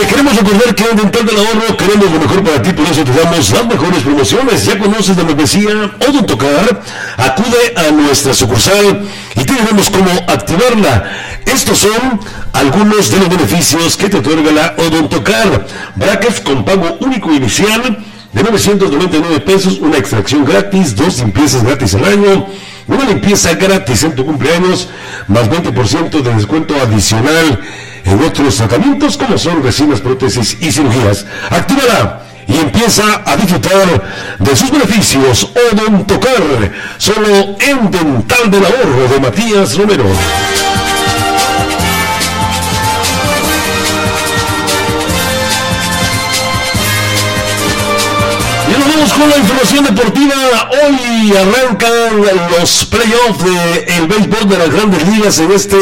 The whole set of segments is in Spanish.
queremos recordar que en Dental del Ahorro queremos lo mejor para ti, por eso te damos las mejores promociones. Ya conoces la membresía Odontocar, acude a nuestra sucursal y te diremos cómo activarla. Estos son algunos de los beneficios que te otorga la Odontocar. Brackets con pago único inicial de 999 pesos, una extracción gratis, 2 limpiezas gratis al año, una limpieza gratis en tu cumpleaños, más 20% de descuento adicional en otros tratamientos como son resinas, prótesis y cirugías. Actívala y empieza a disfrutar de sus beneficios. Odontocar, solo en Dental del Ahorro de Matías Romero. Y nos vamos con la información deportiva. Hoy arrancan los playoffs del béisbol de las Grandes Ligas en este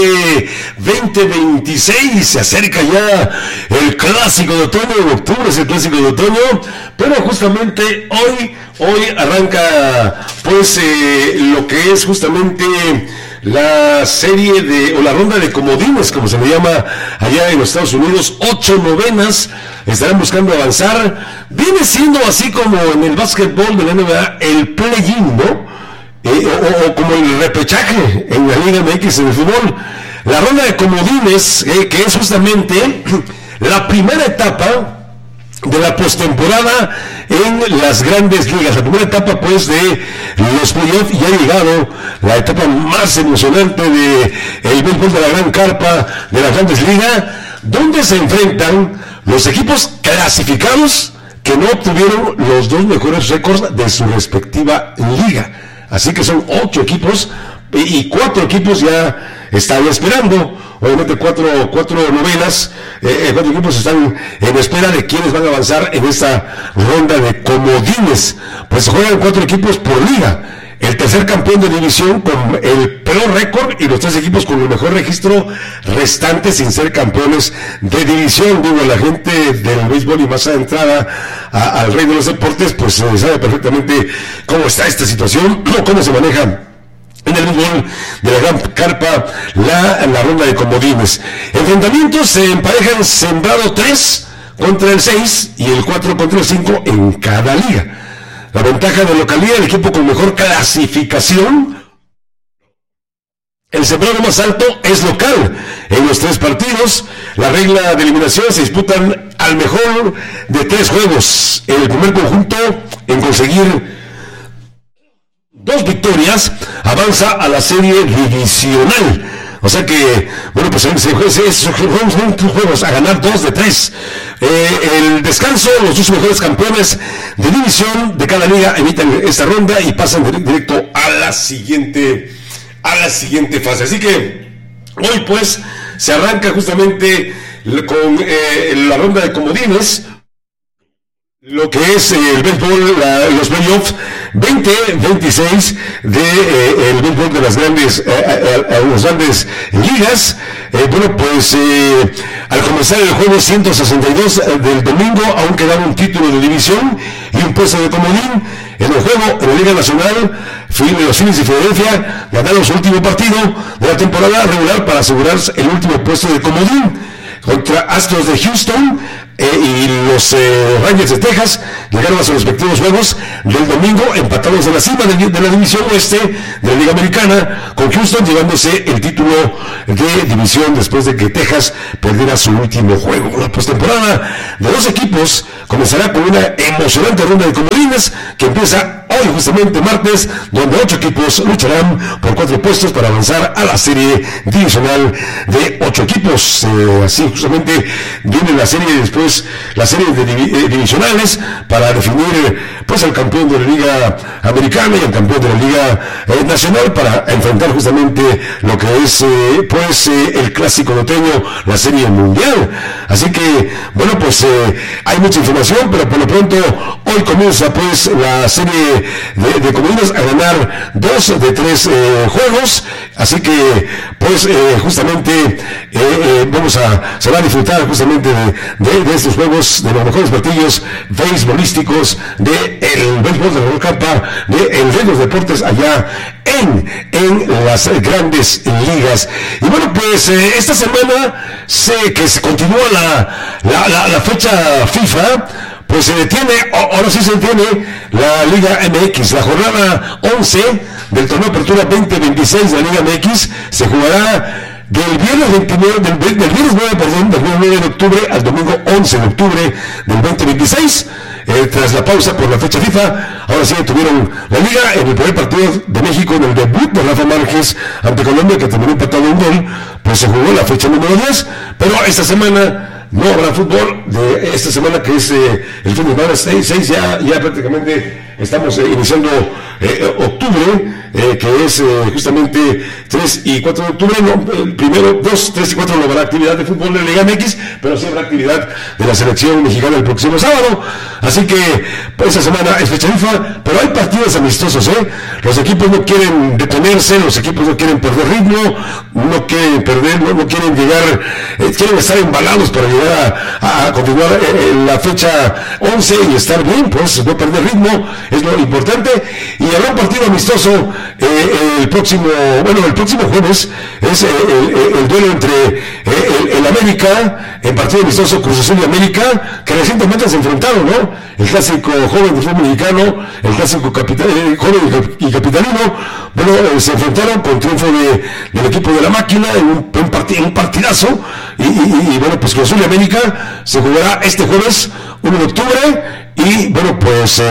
2026. Se acerca ya el Clásico de Otoño. En octubre es el Clásico de Otoño, pero justamente hoy arranca pues lo que es justamente la serie o la ronda de comodines, como se le llama allá en los Estados Unidos. 8 novenas estarán buscando avanzar. Viene siendo así como en el básquetbol de la NBA el play-in, ¿no? O como el repechaje en la Liga MX en el fútbol. La ronda de comodines, que es justamente la primera etapa de la postemporada en las Grandes Ligas, la primera etapa pues de los playoffs, y ha llegado la etapa más emocionante de el béisbol de la gran carpa de las Grandes Ligas, donde se enfrentan los equipos clasificados que no obtuvieron los 2 mejores récords de su respectiva liga. Así que son 8 equipos y 4 equipos ya están esperando. Obviamente 4 novenas, 4 equipos están en espera de quienes van a avanzar en esta ronda de comodines. Pues se juegan 4 equipos por liga. El tercer campeón de división con el peor récord y los 3 equipos con el mejor registro restante sin ser campeones de división. Digo, la gente del béisbol y más adentrada al rey de los deportes, pues sabe perfectamente cómo está esta situación, cómo se maneja en el béisbol de la gran carpa la ronda de comodines. Enfrentamientos se emparejan sembrado 3 contra el 6 y el 4 contra el 5 en cada liga. La ventaja de localidad, el equipo con mejor clasificación, el sembrado más alto es local. En los 3 partidos, la regla de eliminación se disputan al mejor de 3 juegos. El primer conjunto en conseguir 2 victorias avanza a la serie divisional. O sea que, bueno, pues esos juegos a ganar 2 de 3. El descanso, los 2 mejores campeones de división de cada liga evitan esta ronda y pasan directo a la siguiente fase. Así que hoy pues se arranca justamente con la ronda de comodines, lo que es el béisbol, los playoffs 2026 el béisbol de las grandes ligas. Bueno, pues al comenzar el juego 162 del domingo, aún quedaba un título de división y un puesto de comodín. En el juego, en la Liga Nacional, los Phillies de Filadelfia ganaron su último partido de la temporada regular para asegurarse el último puesto de comodín contra Astros de Houston. Y los Rangers de Texas llegaron a sus respectivos juegos del domingo empatados en la cima de la división oeste de la Liga Americana, con Houston llevándose el título de división después de que Texas perdiera su último juego. La postemporada de 2 equipos comenzará con una emocionante ronda de comodines que empieza hoy, justamente martes, donde 8 equipos lucharán por 4 puestos para avanzar a la serie divisional de 8 equipos. Así justamente viene la serie después, las series de divisionales para definir pues al campeón de la Liga Americana y al campeón de la Liga Nacional, para enfrentar justamente lo que es el Clásico de Otoño, la serie mundial. Así que bueno, pues hay mucha información, pero por lo pronto hoy comienza pues la serie de comodines a ganar 2 de 3 juegos. Así que pues justamente se va a disfrutar justamente de estos juegos, de los mejores partidos beisbolísticos del béisbol de la Campa, de los deportes allá en las grandes ligas. Y bueno, pues esta semana que se continúa la fecha FIFA, pues se detiene, ahora sí se detiene la Liga MX, la jornada 11 del torneo Apertura 2026 de la Liga MX se jugará del viernes 29, del viernes 9, perdón, del 9 de octubre al domingo 11 de octubre del 2026. Tras la pausa por la fecha FIFA, ahora sí tuvieron la liga en el primer partido de México, en el debut de Rafa Márquez ante Colombia, que terminó empatado en gol, pues se jugó la fecha número 10, pero esta semana no habrá fútbol, de esta semana que es el fin de semana 6, ya prácticamente estamos iniciando octubre, que es justamente 3 y 4 de octubre, no, primero 2, 3 y 4 no habrá actividad de fútbol de la Liga MX, pero sí habrá actividad de la selección mexicana el próximo sábado, así que pues, esta semana es fecha FIFA, pero hay partidos amistosos, los equipos no quieren detenerse, los equipos no quieren perder ritmo, no quieren perder, no quieren llegar, quieren estar embalados para llegar a continuar la fecha 11 y estar bien, pues no perder ritmo es lo importante. Y habrá un partido amistoso el próximo jueves, es el duelo entre el América, el partido amistoso Cruz Azul y América, que recientemente se enfrentaron, ¿no? El clásico joven del fútbol mexicano, el clásico joven y capitalino, bueno, se enfrentaron con triunfo del equipo de la máquina en un partidazo, y bueno, pues Cruz Azul y América se jugará este jueves 1 de octubre, y bueno, pues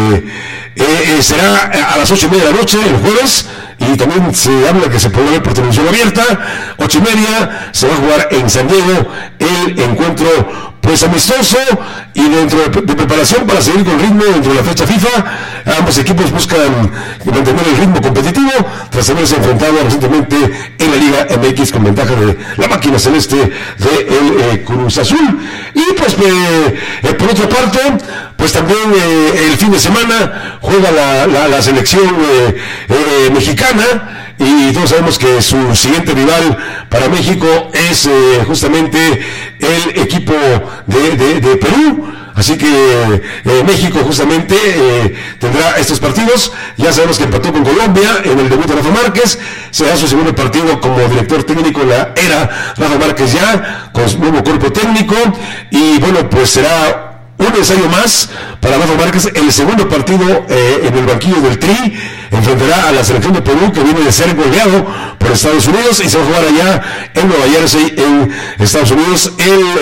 será a las 8:30 de la noche el jueves, y también se habla que se podrá ver por televisión abierta. 8:30 se va a jugar en San Diego el encuentro pues amistoso y dentro de preparación para seguir con ritmo dentro de la fecha FIFA. Ambos equipos buscan mantener el ritmo competitivo tras haberse enfrentado recientemente en la Liga MX con ventaja de la máquina celeste de Cruz Azul. Y pues por otra parte, pues también el fin de semana juega la selección mexicana, y todos sabemos que su siguiente rival para México es justamente el equipo de Perú. Así que México justamente tendrá estos partidos. Ya sabemos que empató con Colombia en el debut de Rafa Márquez. Será su segundo partido como director técnico en la era Rafa Márquez, ya con su nuevo cuerpo técnico. Y bueno, pues será un ensayo más para Rafa Márquez. El segundo partido en el banquillo del Tri enfrentará a la selección de Perú, que viene de ser goleado por Estados Unidos, y se va a jugar allá en Nueva Jersey, en Estados Unidos.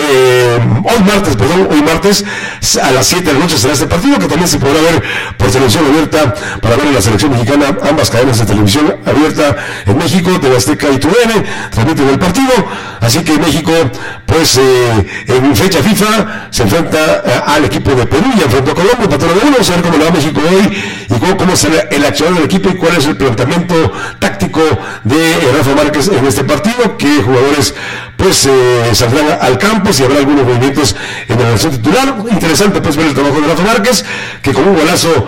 Hoy martes a las 7 de la noche será este partido, que también se podrá ver por televisión abierta para ver a la selección mexicana. Ambas cadenas de televisión abierta en México, TV Azteca y TUDN, transmiten el partido. Así que México, pues en fecha FIFA se enfrenta al equipo de Perú, y enfrentó a Colombia, patrón de uno. Vamos a ver cómo le va a México hoy y cómo será el accionar del equipo y cuál es el planteamiento táctico de Rafa Márquez en este partido, qué jugadores pues saldrán al campo, si habrá algunos movimientos en la versión titular. Interesante pues ver el trabajo de Rafa Márquez, que con un golazo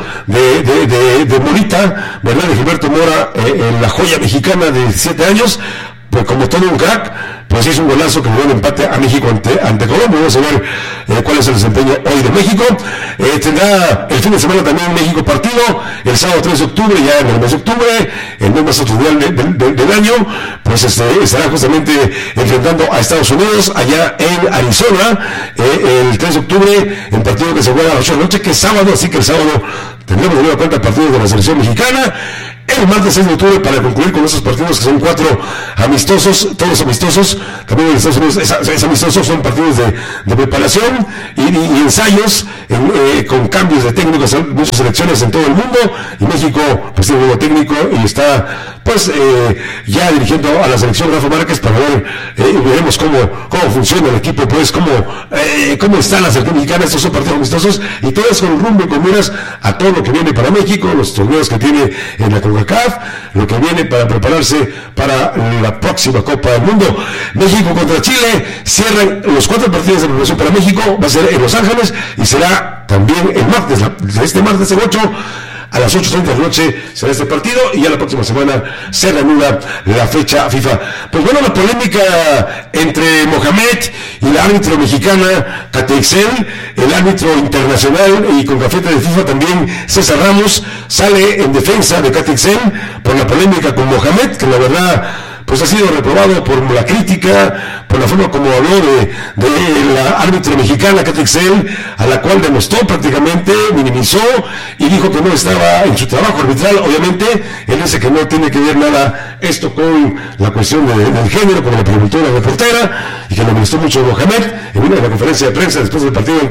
de Morita, ¿verdad?, de Gilberto Mora, en la joya mexicana de 17 años, pues como todo un crack, pues hizo un golazo que le dio el empate a México ante Colombia. Vamos a ver cuál es el desempeño hoy de México. Tendrá el fin de semana también México partido, el sábado 3 de octubre, ya en el mes de octubre, el mes más otoñal del año, pues estará justamente enfrentando a Estados Unidos allá en Arizona, el 3 de octubre, el partido que se juega a las 8 de la noche, que es sábado, así que el sábado tendremos de nueva cuenta partidos de la selección mexicana. El martes 6 de octubre, para concluir con esos partidos que son 4 amistosos, todos amistosos, también en Estados Unidos es amistoso, son partidos de preparación y ensayos con cambios de técnicos, muchas selecciones en todo el mundo, y México pues tiene un nuevo técnico y está pues ya dirigiendo a la selección Rafa Márquez para ver, veremos cómo funciona el equipo, pues cómo está la selección mexicana. Estos son partidos amistosos y todo es con rumbo y con miras a todo lo que viene para México, los torneos que tiene en la CONCACAF, lo que viene para prepararse para la próxima Copa del Mundo. México contra Chile, cierran los 4 partidos de preparación para México, va a ser en Los Ángeles y será también el martes, este martes el 8, a las 8:30 de la noche será este partido, y ya la próxima semana se reanuda la fecha FIFA. Pues bueno, la polémica entre Mohamed y la la árbitro mexicana Catexel, el árbitro internacional y con gafete de FIFA también César Ramos, sale en defensa de Catexel por la polémica con Mohamed, que la verdad pues ha sido reprobado por la crítica, por la forma como habló de la árbitro mexicana Catexel, a la cual demostró prácticamente, minimizó y dijo que no estaba en su trabajo arbitral. Obviamente él dice que no tiene que ver nada esto con la cuestión del género, como le preguntó la reportera, y que le molestó mucho a Mohamed en una de la conferencia de prensa después del partido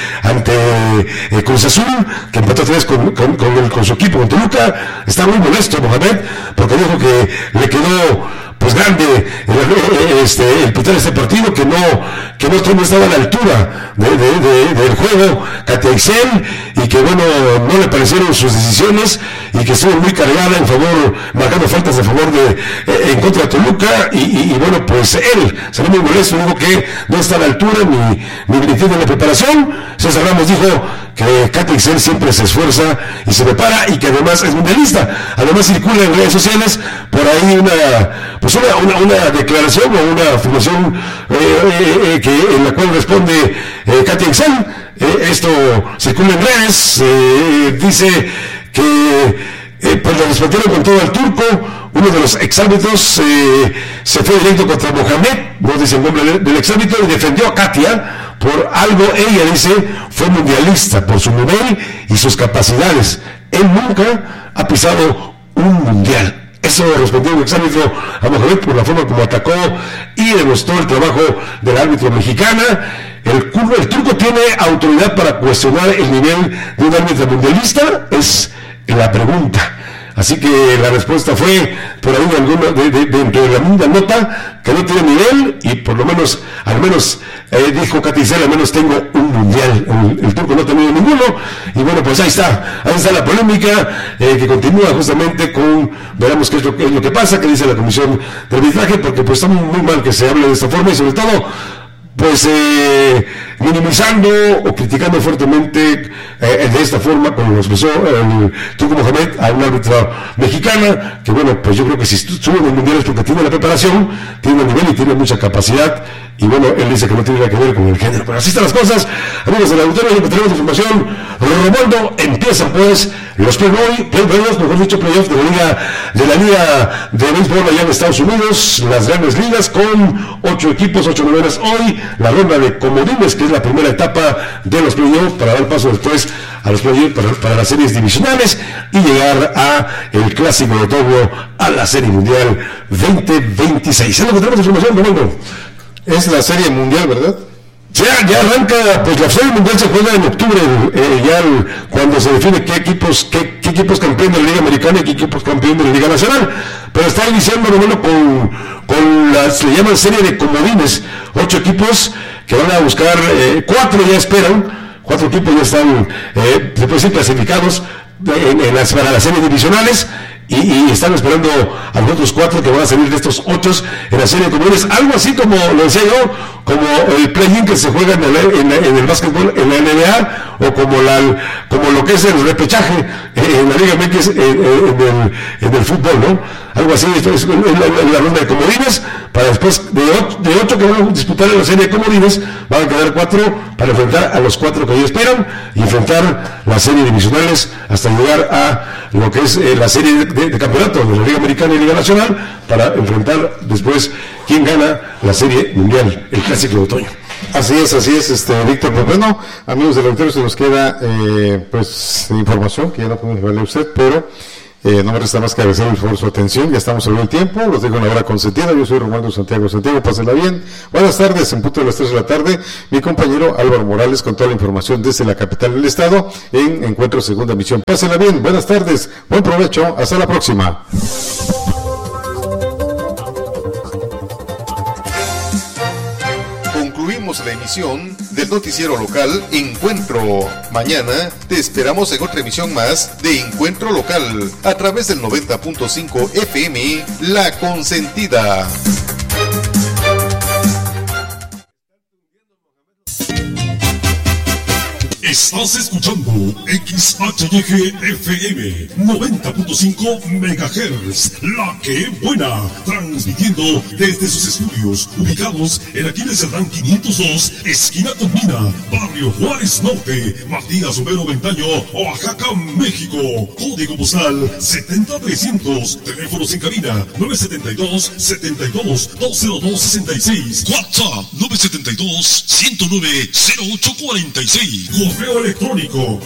ante Cruz Azul, que empató 3 con su equipo, con Toluca. Está muy molesto Mohamed porque dijo que le quedó pues grande el pitar este partido, que no estaba a la altura del juego Catexel, y que bueno, no le parecieron sus decisiones y que estuvo muy cargada en favor, marcando faltas de favor en contra de Toluca, y bueno, pues él salió muy molesto, dijo que no está a la altura ni tiene la preparación. César Ramos dijo que Catexel siempre se esfuerza y se prepara, y que además es mundialista. Además circula en redes sociales por ahí una declaración o una afirmación en la cual responde Catexel. Esto circula en redes, dice que pues le respondieron con todo al turco. Uno de los exárbitros se fue directo contra Mohamed, no dice el nombre del exárbitro, y defendió a Katia por algo. Ella dice fue mundialista por su nivel y sus capacidades. Él nunca ha pisado un mundial. Eso respondió el exárbitro a Mohamed por la forma como atacó y demostró el trabajo del árbitro mexicana. El turco tiene autoridad para cuestionar el nivel de un árbitro mundialista, es la pregunta. Así que la respuesta fue por ahí dentro de la misma nota, que no tiene nivel, y por lo menos, dijo Catexel, al menos tengo un mundial. El turco no ha tenido ninguno, y bueno, pues ahí está la polémica que continúa justamente con, veremos qué es lo que pasa, qué dice la comisión de arbitraje, porque pues está muy mal que se hable de esta forma, y sobre todo pues minimizando o criticando fuertemente de esta forma, como lo expresó el turco Mohamed a una árbitra mexicana, que bueno, pues yo creo que si sube en el mundial es porque tiene la preparación, tiene el nivel y tiene mucha capacidad, y bueno, él dice que no tiene nada que ver con el género. Pero así están las cosas, amigos del auditorio, y tenemos información. Romualdo, empiezan pues los playoffs de la Liga de Béisbol allá en Estados Unidos, las grandes ligas, con 8 equipos, 8 novenas hoy, la ronda de comodines, que es la primera etapa de los playoffs, para dar paso después a los playoffs para las series divisionales y llegar a el Clásico de Otoño, a la Serie Mundial 2026. Es lo que tenemos de información, Romualdo. Es la Serie Mundial, ¿verdad? Ya arranca, pues la Serie Mundial se juega en octubre, cuando se define qué equipos campeón de la Liga Americana y qué equipos campeón de la Liga Nacional, pero está iniciando con se le llaman serie de comodines, 8 equipos que van a buscar, 4 ya esperan, 4 equipos ya están, se puede decir, clasificados para las series divisionales, y están esperando a los otros 4 que van a salir de estos 8 en la serie de comodines, algo así como lo decía yo, como el play-in que se juega en el básquetbol, en la NBA, o como lo que es el repechaje en la Liga MX, en el fútbol, ¿no? Algo así, esto es la ronda de comodines, para después de 8 que van a disputar en la serie de comodines, van a quedar 4 para enfrentar a los 4 que ellos esperan, y enfrentar las series divisionales hasta llegar a lo que es la serie de campeonato de la Liga Americana y Liga Nacional, para enfrentar después quién gana la Serie Mundial, el Clásico de Otoño. Así es, Víctor. Pues bueno, amigos del auditorio, se nos queda pues información que ya no podemos darle a usted, pero no me resta más que agradecerles por su atención. Ya estamos sobre el tiempo, los dejo una hora consentida. Yo soy Romualdo Santiago, pásenla bien. Buenas tardes, en punto de las 3 de la tarde, mi compañero Álvaro Morales con toda la información desde la capital del estado en Encuentro Segunda Emisión. Pásenla bien, buenas tardes, buen provecho, hasta la próxima. La emisión del noticiero local Encuentro. Mañana te esperamos en otra emisión más de Encuentro Local a través del 90.5 FM La Consentida. Estás escuchando XHYG FM 90.5 MHz, La Que Buena, transmitiendo desde sus estudios ubicados en Aquiles Cerdán 502, esquina con Mina, barrio Juárez Norte, Matías Romero Ventaño, Oaxaca, México. Código postal 70300, teléfonos en cabina 972-72-20266, WhatsApp 972-109-0846, correo electrónico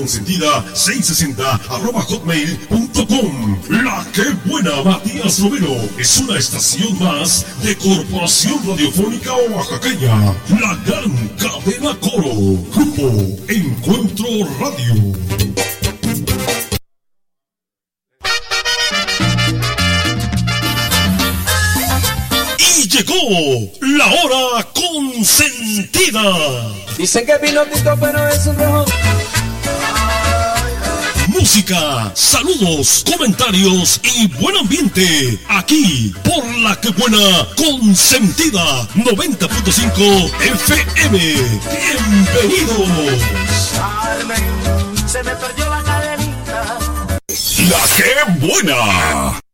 laconsentida660@hotmail.com. La Que Buena, Matías Romero, es una estación más de Corporación Radiofónica Oaxaqueña, la gran cadena Coro, Grupo Encuentro Radio. Y llegó la hora consentida. Dicen que Pinocchio pero es un rojo. Música, saludos, comentarios y buen ambiente aquí por La Que Buena Consentida 90.5 FM. Bienvenidos. Carmen, se me perdió la cadenita. La Que Buena.